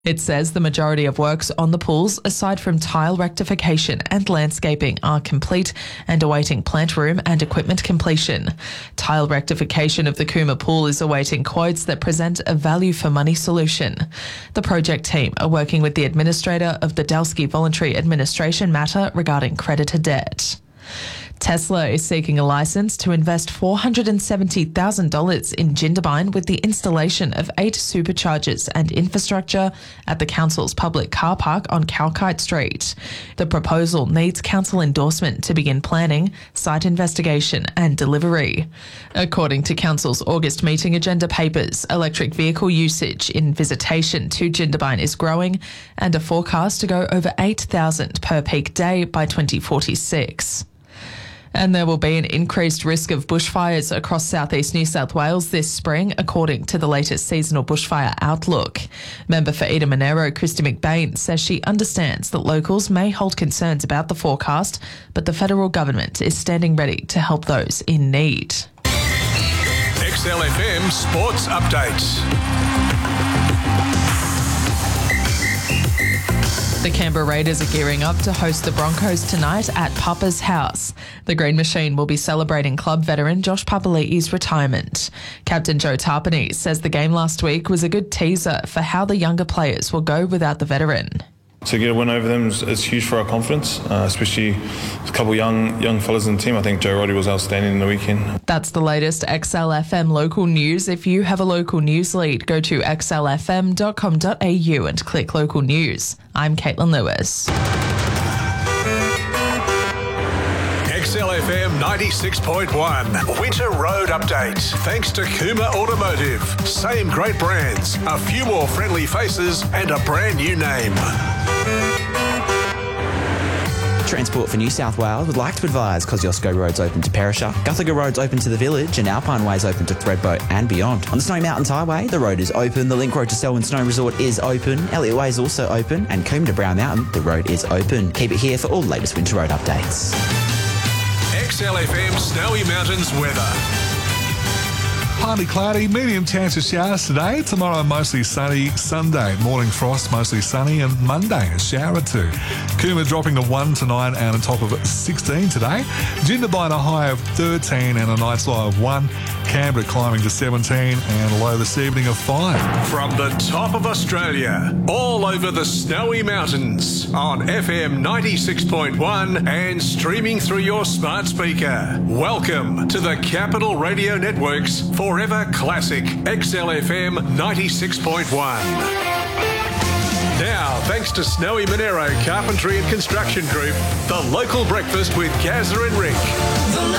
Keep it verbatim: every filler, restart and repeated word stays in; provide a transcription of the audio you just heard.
It says the majority of works on the pools, aside from tile rectification and landscaping, are complete and awaiting plant room and equipment completion. Tile rectification of the Cooma pool is awaiting quotes that present a value for money solution. The project team are working with the administrator of the Dalsky Voluntary Administration matter regarding creditor debt. Tesla is seeking a licence to invest four hundred seventy thousand dollars in Jindabyne with the installation of eight superchargers and infrastructure at the council's public car park on Cowkite Street. The proposal needs council endorsement to begin planning, site investigation and delivery. According to council's August meeting agenda papers, electric vehicle usage in visitation to Jindabyne is growing and a forecast to go over eight thousand per peak day by twenty forty-six. And there will be an increased risk of bushfires across southeast New South Wales this spring, according to the latest seasonal bushfire outlook. Member for Eden Monero, Christy McBain, says she understands that locals may hold concerns about the forecast, but the federal government is standing ready to help those in need. X L F M Sports Update. The Canberra Raiders are gearing up to host the Broncos tonight at Papa's house. The Green Machine will be celebrating club veteran Josh Papali'i's retirement. Captain Joe Tarpany says the game last week was a good teaser for how the younger players will go without the veteran. To get a win over them is, is huge for our confidence, uh, especially a couple young young fellas in the team. I think Joe Roddy was outstanding in the weekend. That's the latest X L F M local news. If you have a local news lead, go to x l f m dot com dot a u and click local news. I'm Caitlin Lewis. X L F M ninety-six point one Winter Road Update. Thanks to Cooma Automotive. Same great brands, a few more friendly faces and a brand new name. Transport for New South Wales would like to advise Kosciuszko Road's open to Perisher, Guthaga Road's open to the village and Alpine Way's open to Thredbo and beyond. On the Snowy Mountains Highway, the road is open, the link road to Selwyn Snow Resort is open, Elliott Way is also open and Coombe to Brown Mountain, the road is open. Keep it here for all the latest winter road updates. X L F M Snowy Mountains weather. Partly cloudy, medium chance of showers today. Tomorrow, mostly sunny. Sunday, morning frost, mostly sunny. And Monday, a shower or two. Cooma dropping to one to nine and a top of sixteen today. Jindabyne a high of thirteen and a night's low of one. Canberra climbing to seventeen and a low this evening of five. From the top of Australia, all over the Snowy Mountains, on F M ninety-six point one and streaming through your smart speaker. Welcome to the Capital Radio Network's Forever Classic X L F M ninety-six point one. Now, thanks to Snowy Monero Carpentry and Construction Group, the local breakfast with Gazza and Rick.